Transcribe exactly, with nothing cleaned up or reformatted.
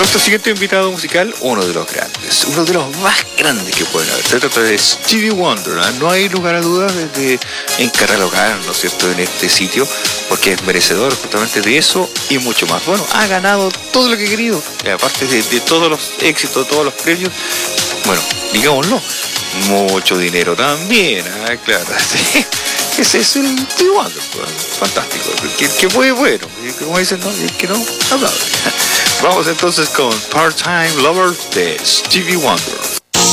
Nuestro siguiente invitado musical, uno de los grandes, uno de los más grandes que pueden haber. Se trata de Stevie Wonder, ¿no? No hay lugar a dudas de, de encargar, ¿no es cierto?, en este sitio, porque es merecedor justamente de eso y mucho más. Bueno, ha ganado todo lo que ha querido, y aparte de, de todos los éxitos, todos los premios, bueno, digámoslo, mucho dinero también, ¿eh? Claro. Ese es el Stevie Wonder, fantástico. Que, que fue bueno, como dicen, ¿no? Y el que no, aplaude. Vamos entonces con Part-Time Lover de Stevie Wonder.